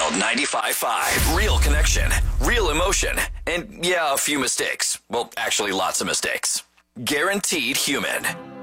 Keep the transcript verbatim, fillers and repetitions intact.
World ninety-five point five. Real connection, real emotion, and yeah, a few mistakes. Well, actually, lots of mistakes. Guaranteed human.